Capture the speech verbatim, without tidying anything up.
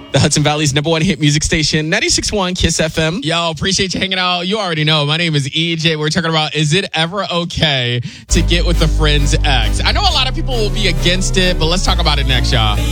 The Hudson Valley's number one hit music station, ninety-six point one Kiss F M. Yo, appreciate you hanging out. You already know. My name is E J. We're talking about, is it ever okay to get with a friend's ex? I know a lot of people will be against it, but let's talk about it next, y'all.